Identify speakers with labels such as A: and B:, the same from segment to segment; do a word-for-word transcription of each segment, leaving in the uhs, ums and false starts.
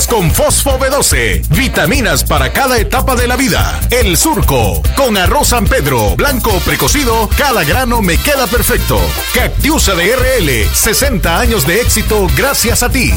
A: Con Fosfo B doce, vitaminas para cada etapa de la vida. El Surco, con arroz San Pedro, blanco o precocido, cada grano me queda perfecto. Cactiusa de R L, sesenta años de éxito gracias a ti.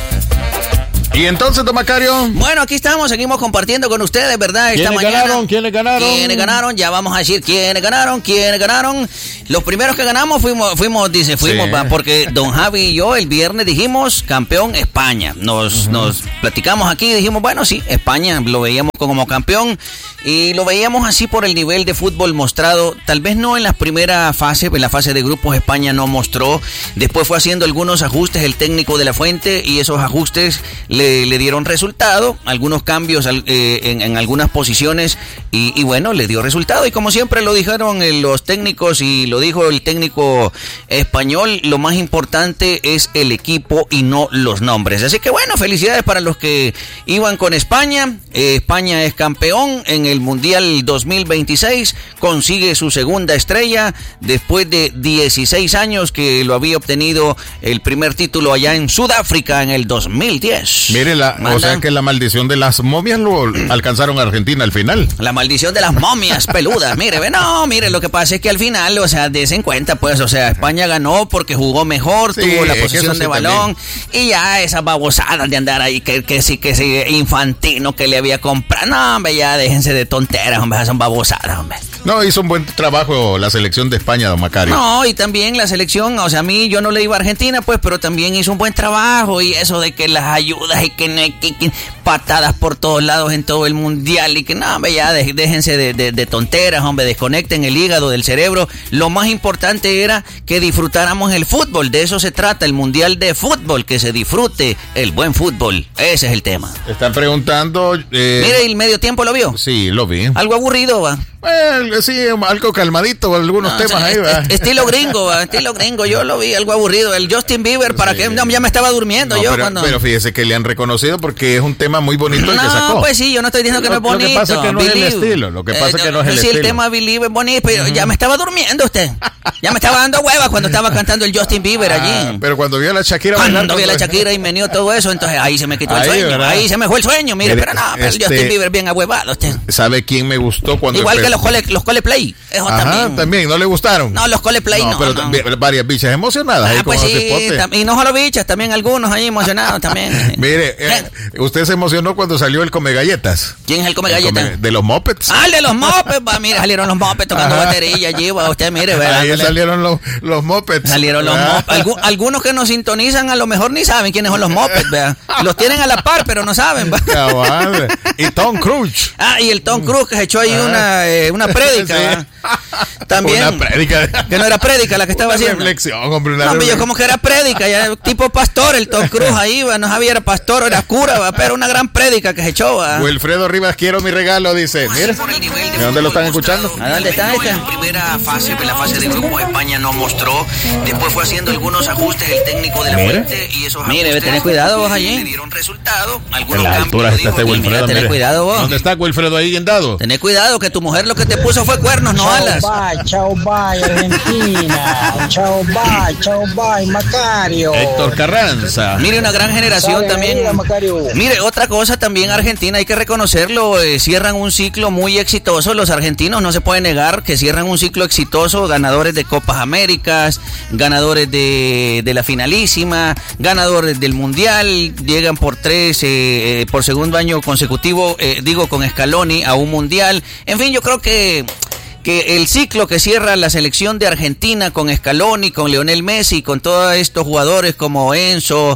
B: Y entonces, don Macario.
C: Bueno, aquí estamos, seguimos compartiendo con ustedes, ¿verdad? Esta
B: ¿Quiénes
C: mañana.
B: ganaron? ¿Quiénes ganaron?
C: ¿Quiénes ganaron? Ya vamos a decir quiénes ganaron, quiénes ganaron. Los primeros que ganamos fuimos, fuimos, dice, fuimos,
B: Sí.
C: va, porque don Javi y yo el viernes dijimos campeón España. Nos, uh-huh. nos platicamos aquí y dijimos, bueno, sí, España lo veíamos como campeón y lo veíamos así por el nivel de fútbol mostrado. Tal vez no en la primera fase, en la fase de grupos España no mostró. Después fue haciendo algunos ajustes el técnico de la Fuente y esos ajustes le, le dieron resultado. Algunos cambios eh, en, en algunas posiciones y, y bueno, le dio resultado. Y como siempre lo dijeron eh, los técnicos y lo dijo el técnico español, lo más importante es el equipo y no los nombres. Así que bueno, felicidades para los que iban con España. Eh, España es campeón en el Mundial dos mil veintiséis, consigue su segunda estrella después de dieciséis años que lo había obtenido el primer título allá en Sudáfrica en el dos mil diez.
B: Mire, la, o sea que la maldición de las momias lo alcanzaron a Argentina al final.
C: La maldición de las momias peludas. Mire, no, mire, lo que pasa es que al final, o sea, des en cuenta, pues, o sea, España ganó porque jugó mejor, sí, tuvo la posesión de balón también. Y ya esas babosadas de andar ahí, que, que sí, que sí, Infantino que le había comprado. No, hombre, ya déjense de tonteras, hombre, son babosadas, hombre.
B: No, hizo un buen trabajo la selección de España, don Macario.
C: No, y también la selección, o sea, a mí yo no le iba a Argentina, pues, pero también hizo un buen trabajo y eso de que las ayudas y que, que, que patadas por todos lados en todo el mundial y que no, hombre, ya de, déjense de, de, de tonteras, hombre, desconecten el hígado del cerebro. Lo más importante era que disfrutáramos el fútbol, de eso se trata, el mundial de fútbol, que se disfrute el buen fútbol, ese es el tema.
B: Están preguntando... Eh...
C: Mire, ¿el medio tiempo lo vio?
B: Sí, lo vi.
C: Algo aburrido, va.
B: Bueno, sí, algo calmadito, algunos no, temas o sea, ahí, ¿verdad?
C: Estilo gringo, ¿va? Estilo gringo, yo lo vi, algo aburrido. El Justin Bieber, ¿para sí. qué? No, ya me estaba durmiendo no, yo
B: pero,
C: cuando...
B: pero fíjese que le han reconocido porque es un tema muy bonito el
C: no,
B: que sacó.
C: No, pues sí, yo no estoy diciendo que
B: lo,
C: no es bonito.
B: Lo que pasa es que no Believe. es el estilo, lo que pasa es eh, que no es el
C: sí,
B: estilo.
C: Sí, el tema Believe es bonito, pero uh-huh. ya me estaba durmiendo usted. Ya me estaba dando hueva cuando estaba cantando el Justin Bieber allí.
B: Ah, pero cuando vio a la Shakira
C: Cuando
B: bailando,
C: vi a la Shakira y me dio todo eso, entonces ahí se me quitó
B: ahí,
C: el sueño.
B: ¿verdad?
C: Ahí se me fue el sueño, mire, mire pero no, pero este, el Justin Bieber bien ahuevado usted.
B: ¿Sabe quién me gustó cuando
C: Igual
B: empezó?
C: que los cole, los Coldplay. Eso
B: Ajá,
C: también.
B: también, ¿no le gustaron?
C: No, los Coldplay no.
B: No, pero
C: no.
B: También, varias bichas emocionadas.
C: Ah,
B: ahí
C: pues
B: con
C: sí, tam- y no solo bichas, también algunos ahí emocionados también.
B: Mire, eh, usted se emocionó cuando salió el Come Galletas.
C: ¿Quién es el Come Galletas?
B: Come, de los Muppets.
C: Ah, el de los Muppets, va, mire, salieron los Muppets tocando Ajá. batería allí, va, usted mire, ¿verdad?
B: Ahí salieron los, los Muppets.
C: Salieron los Muppets. Algu- algunos que nos sintonizan a lo mejor ni saben quiénes son los Muppets, ¿verdad? Los tienen a la par, pero no saben, ¿va?
B: Y Tom Cruise.
C: Ah, y el Tom Cruise que se echó ahí ah. una, eh, una prédica, sí. ¿va? También.
B: Una prédica.
C: Que no era prédica la que estaba
B: una
C: haciendo.
B: Reflexión, hombre, una
C: no,
B: reflexión.
C: Yo como que era prédica, ya tipo pastor, el Tom Cruise ahí, va, no sabía era pastor, era cura, va, pero una gran prédica que se echó, va.
B: Wilfredo Rivas, quiero mi regalo, dice. Mira, ¿de dónde lo están escuchando?
C: ¿A dónde está esta?
D: En la primera fase, en la fase de grupo, España no mostró. Después fue haciendo algunos ajustes el técnico de la
B: Mire.
D: Fuente y esos ajustes.
C: Mire, tenés cuidado vos allí.
D: Le dieron resultado.
B: En la altura está este Wilfredo.
C: Tenés cuidado vos.
B: ¿Dónde está Wilfredo ahí guindado?
C: Tenés cuidado que tu mujer lo que te puso fue cuernos, no
E: chau
C: alas.
E: Bye, chau bye Argentina, chau bye, chau bye Macario.
B: Héctor Carranza.
C: Mire, una gran generación también.
E: Vida, Macario.
C: Mire, otra cosa también Argentina, hay que reconocerlo, eh, cierran un ciclo muy exitoso, los argentinos no se puede negar que cierran un ciclo exitoso, ganadores de Copas Américas, ganadores de, de la finalísima, ganadores del Mundial, llegan por tres, eh, por segundo año consecutivo, eh, digo con Scaloni a un Mundial, en fin, yo creo que que el ciclo que cierra la selección de Argentina con Scaloni, con Lionel Messi, con todos estos jugadores como Enzo,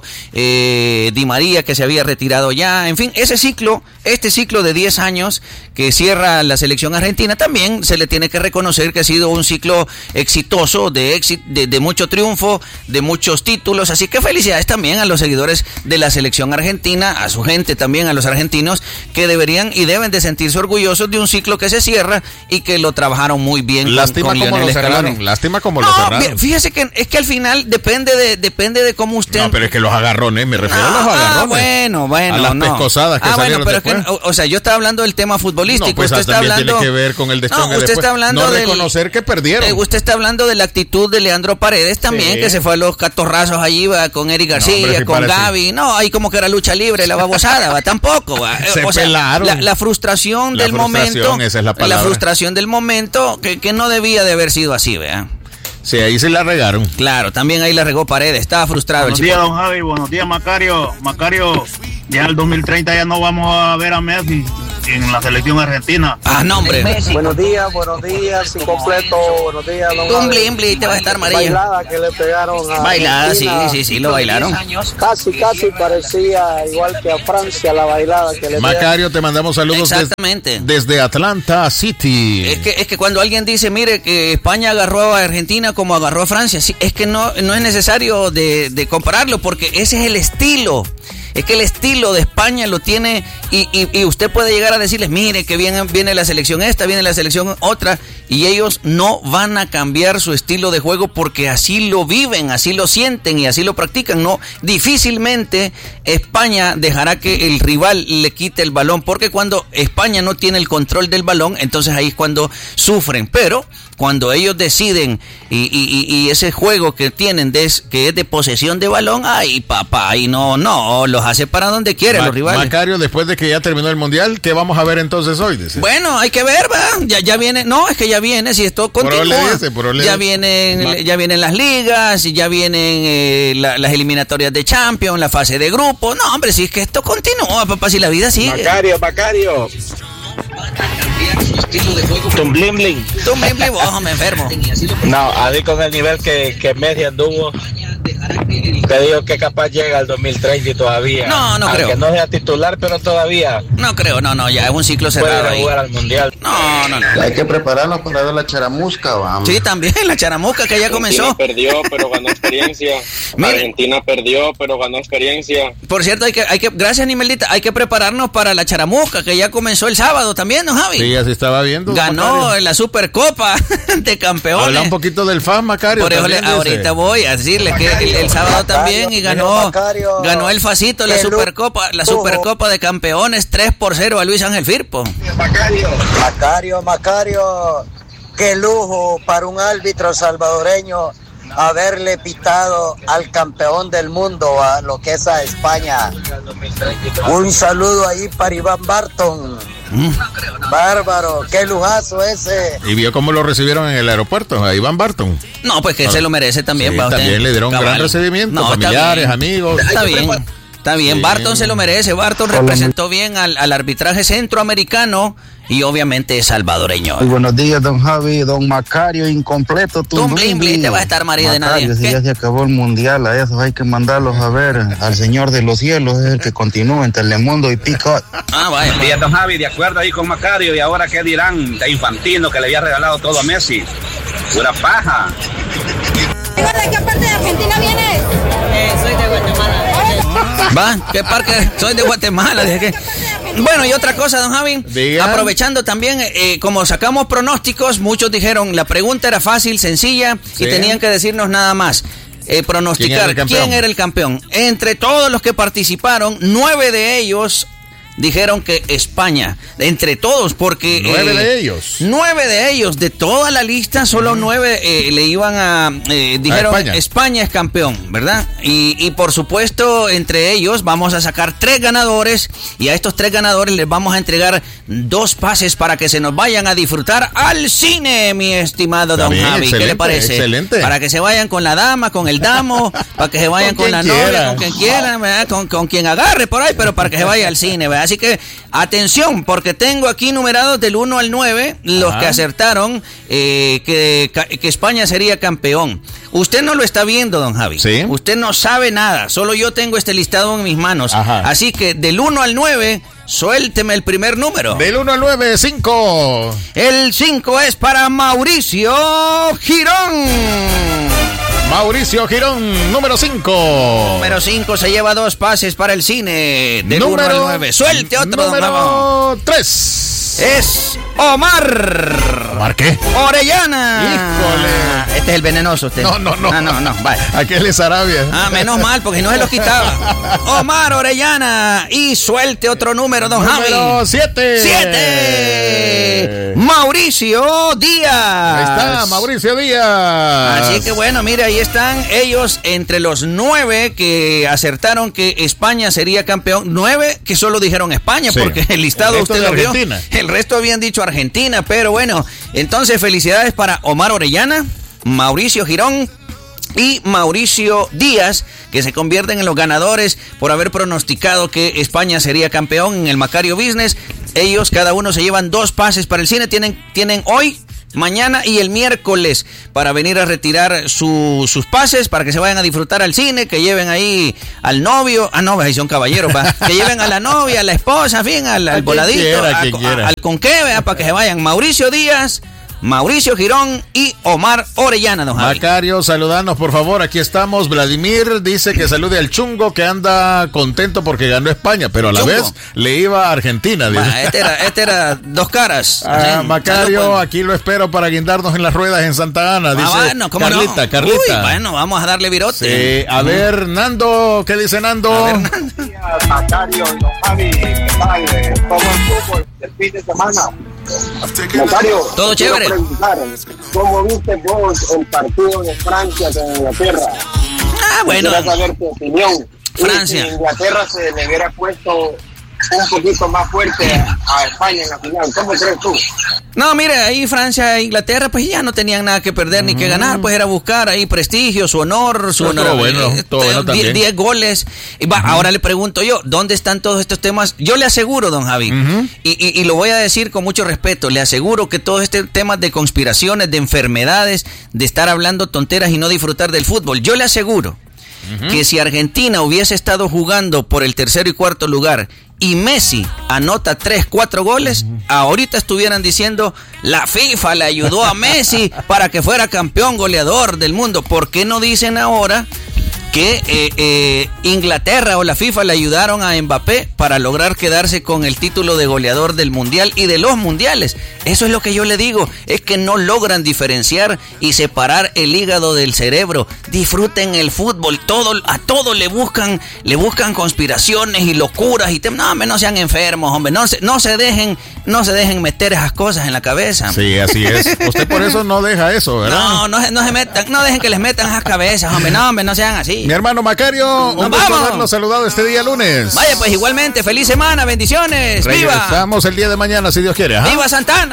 C: eh, Di María que se había retirado ya, en fin, ese ciclo, este ciclo de diez años que cierra la selección argentina también se le tiene que reconocer que ha sido un ciclo exitoso, de, éxito, de, de mucho triunfo, de muchos títulos, así que felicidades también a los seguidores de la selección argentina, a su gente también, a los argentinos que deberían y deben de sentirse orgullosos de un ciclo que se cierra y que lo trabaja trabajaron muy bien.
B: Lástima
C: con, con
B: como lo
C: Lionel
B: cerraron.
C: Scaloni.
B: Lástima como
C: no,
B: lo cerraron.
C: Fíjese que es que al final depende de depende de cómo usted.
B: No, pero es que los agarrones, me refiero
C: ah,
B: a los agarrones.
C: Ah, bueno, bueno.
B: A las
C: no.
B: pescosadas que
C: ah,
B: salieron
C: bueno, pero
B: después.
C: Es que, o, o sea, yo estaba hablando del tema futbolístico.
B: No, pues
C: usted está
B: también
C: hablando.
B: Tiene que ver con el deschongue
C: no, usted
B: después.
C: está hablando
B: no
C: del,
B: reconocer que perdieron.
C: Eh, usted está hablando de la actitud de Leandro Paredes también, sí. que se fue a los catorrazos allí, va, con Eric García, no, hombre, si con parece. Gaby. No, ahí como que era lucha libre, la babosada, va, tampoco. Va.
B: Se
C: o sea,
B: pelaron.
C: La, la frustración
B: la
C: del
B: frustración,
C: momento.
B: Esa es la palabra.
C: La frustración del momento que, que no debía de haber sido así, ¿verdad?
B: Sí, ahí se la regaron.
C: Claro, también ahí la regó Paredes, estaba frustrado.
F: Buenos
C: el
F: días, don Javi, buenos días, Macario. Macario, ya en el dos mil treinta ya no vamos a ver a Messi en la selección argentina.
C: Ah, no, hombre.
E: Buenos días, buenos días, incompleto, buenos días, don
C: Un blimbli, te va a estar María.
E: Bailada que le pegaron a
C: Bailada,
E: Argentina.
C: sí, sí, sí, lo bailaron.
E: Casi, casi parecía igual que a Francia la bailada que le
B: Macario, te mandamos saludos
C: Exactamente.
B: Des, desde Atlanta City.
C: Es que, es que cuando alguien dice, mire, que España agarró a Argentina como agarró a Francia, sí, es que no, no es necesario de, de compararlo, porque ese es el estilo. Es que el estilo de España lo tiene y, y, y usted puede llegar a decirles, mire, que viene, viene la selección esta, viene la selección otra, y ellos no van a cambiar su estilo de juego porque así lo viven, así lo sienten y así lo practican. No, difícilmente España dejará que el rival le quite el balón, porque cuando España no tiene el control del balón, entonces ahí es cuando sufren. Pero cuando ellos deciden y, y, y ese juego que tienen de, que es de posesión de balón, ay papá, ahí no, no, los hace para donde quieren Ma- los rivales.
B: Macario, después de que ya terminó el Mundial, ¿qué vamos a ver entonces hoy? Dice.
C: Bueno, hay que ver, va, ya, ya viene, no, es que ya viene, si esto continúa,
B: ese,
C: ya vienen, Ma- ya vienen las ligas, ya vienen eh, la, las eliminatorias de Champions, la fase de grupo, no hombre, si es que esto continúa, papá, si la vida sigue.
F: Macario, Macario.
E: Tum bling bling.
C: Tum bling bling, ojo, me enfermo.
E: No, así con el nivel que, que Messi anduvo, te digo que capaz llega al dos mil treinta y todavía.
C: No, no creo.
E: Aunque no sea titular, pero todavía.
C: No creo, no, no, ya es un ciclo cerrado
E: puede
C: ahí.
E: jugar al mundial.
C: No, no, no.
G: Hay que prepararnos para ver la charamusca, vamos.
C: Sí, también la charamusca que ya comenzó.
H: Argentina perdió, pero ganó experiencia.
C: Mire,
H: Argentina perdió, pero ganó experiencia.
C: Por cierto, hay que, hay que, gracias Nimelita, hay que prepararnos para la charamusca que ya comenzó el sábado también, ¿no, Javi?
B: Sí, así estaba viendo.
C: Ganó
B: Macario.
C: la Supercopa de Campeones.
B: Habla un poquito del F A M, Macario.
C: Por eso le, ahorita voy a decirles que el, el sábado
E: Macario,
C: también y ganó,
E: Macario,
C: ganó el Facito la Supercopa, la Supercopa de Campeones tres por cero a Luis Ángel Firpo.
E: Macario, Macario, Macario, qué lujo para un árbitro salvadoreño haberle pitado al campeón del mundo, a lo que es a España. Un saludo ahí para Iván Barton. Mm. Bárbaro, qué lujazo ese.
B: Y vio cómo lo recibieron en el aeropuerto, a Iván Barton.
C: No, pues que
B: ah,
C: se lo merece también.
B: Sí,
C: para
B: también
C: usted.
B: le dieron un gran recibimiento, no, familiares, amigos.
C: Está bien. Está bien, sí. Barton se lo merece. Barton representó bien al, al arbitraje centroamericano y obviamente salvadoreño.
G: Muy buenos días, don Javi, don Macario, incompleto. Tu
C: Don Blin Blin, te va a estar María de nadie.
G: Si ya se acabó el mundial, a esos hay que mandarlos a ver al Señor de los Cielos, es el que continúa en Telemundo y Pico.
C: Ah, vaya.
I: Buenos días, don Javi, de acuerdo ahí con Macario. Y ahora, ¿qué dirán de Infantino, que le había regalado todo a Messi? Pura paja.
J: ¿De qué parte de Argentina vienes?
C: Eh, soy de Guatemala. ¿Va? ¿Qué parte? Soy de Guatemala. ¿De qué? Bueno, y otra cosa, don Javi, Diga. aprovechando también, eh, como sacamos pronósticos, muchos dijeron, la pregunta era fácil, sencilla, sí. y tenían que decirnos nada más. Eh, pronosticar ¿Quién era, quién era el campeón. Entre todos los que participaron, nueve de ellos dijeron que España, entre todos, porque...
B: Nueve
C: eh,
B: de ellos.
C: Nueve de ellos, de toda la lista, solo mm. nueve eh, le iban a... Eh, dijeron, a España. España es campeón, ¿verdad? Y, y por supuesto, entre ellos vamos a sacar tres ganadores y a estos tres ganadores les vamos a entregar dos pases para que se nos vayan a disfrutar al cine, mi estimado don
B: Bien,
C: Javi. ¿Qué le parece?
B: Excelente.
C: Para que se vayan con la dama, con el damo, para que se vayan con, con la quiera. novia, con quien quieran, ¿verdad? Con, con quien agarre por ahí, pero para que se vaya al cine, ¿verdad? Así que, atención, porque tengo aquí numerados del uno al nueve, los Ajá. que acertaron eh, que, que España sería campeón. Usted no lo está viendo, don Javi.
B: ¿Sí?
C: Usted no sabe nada, solo yo tengo este listado en mis manos.
B: Ajá.
C: Así que, del uno al nueve, suélteme el primer número.
B: Del uno al nueve, cinco.
C: El cinco es para Mauricio Girón.
B: Mauricio Girón, número cinco.
C: Número cinco se lleva dos pases para el cine. Del uno al nueve. Suelte otro.
B: Número tres.
C: Es Omar
B: ¿Omar qué?
C: Orellana.
B: Híjole.
C: Este es el venenoso usted.
B: No, no, no.
C: Ah, no, no, vaya.
B: Aquel es Arabia.
C: Ah, menos mal, porque no se los quitaba. Omar Orellana. Y suelte otro número, don Javi.
B: Número siete.
C: Siete. Mauricio Díaz.
B: Ahí está, Mauricio Díaz.
C: Así que bueno, mire, ahí están ellos entre los nueve que acertaron que España sería campeón. Nueve que solo dijeron España, sí, porque el listado
B: el
C: usted lo vio. El resto habían dicho Argentina, pero bueno, entonces felicidades para Omar Orellana, Mauricio Girón y Mauricio Díaz, que se convierten en los ganadores por haber pronosticado que España sería campeón en el Macario Business. Ellos, cada uno se llevan dos pases para el cine, tienen, tienen hoy, mañana y el miércoles para venir a retirar su, sus pases, para que se vayan a disfrutar al cine, que lleven ahí al novio, ah no, ahí son caballeros, ¿va? Que lleven a la novia, a la esposa, en fin, al, al voladito,
B: quiera,
C: a, a, al conqueve, para que se vayan. Mauricio Díaz, Mauricio Girón y Omar Orellana, don Javi.
B: Macario, saludanos por favor, aquí estamos. Vladimir dice que salude al Chungo, que anda contento porque ganó España, pero a la Chungo. vez le iba a Argentina.
C: Bah, este, era, este era dos caras.
B: Ah, sí, Macario, salud, aquí lo espero para guindarnos en las ruedas en Santa Ana, dice ah, bueno,
C: no?
B: Carlita, Carlita.
C: Uy, bueno, vamos a darle virote.
B: Sí, a uh-huh. ver, Nando, ¿qué dice Nando?
C: A ver, Nando.
K: Macario, don Javi, ¿qué tal? ¿Cómo el fútbol del fin de semana? Macario,
C: todo chévere.
K: ¿Cómo viste vos el partido de Francia con Inglaterra?
C: Ah, bueno.
K: Quisiera saber tu opinión.
C: Francia.
K: Si Inglaterra se le hubiera puesto un poquito más fuerte a España en la final, ¿cómo crees tú?
C: No, mire, ahí Francia e Inglaterra pues ya no tenían nada que perder mm. ni que ganar, pues era buscar ahí prestigio, su honor, su honor.
B: Todo bueno, todo bueno también.
C: diez goles. Y va, uh-huh. Ahora le pregunto yo, ¿dónde están todos estos temas? Yo le aseguro, don Javi, uh-huh. y, y, y lo voy a decir con mucho respeto, le aseguro que todos estos temas de conspiraciones, de enfermedades, de estar hablando tonteras y no disfrutar del fútbol, yo le aseguro uh-huh. que si Argentina hubiese estado jugando por el tercero y cuarto lugar y Messi anota tres, cuatro goles, uh-huh. ahorita estuvieran diciendo la FIFA le ayudó a Messi para que fuera campeón goleador del mundo. ¿Por qué no dicen ahora que eh, eh, Inglaterra o la FIFA le ayudaron a Mbappé para lograr quedarse con el título de goleador del mundial y de los mundiales? Eso es lo que yo le digo, es que no logran diferenciar y separar el hígado del cerebro. Disfruten el fútbol, todo, a todo le buscan, le buscan conspiraciones y locuras y te, no, hombre, no sean enfermos, hombre, no se, no se dejen, no se dejen meter esas cosas en la cabeza.
B: Sí, así es. Usted por eso no deja eso, ¿verdad?
C: No, no, no se metan, no dejen que les metan esas cabezas, hombre, no, hombre, no sean así.
B: Mi hermano Macario, un gusto habernos saludado este día lunes.
C: Vaya, pues igualmente, feliz semana, bendiciones.
B: Regresamos ¡viva! El día de mañana, si Dios quiere. ¿Ah?
C: ¡Viva Santana!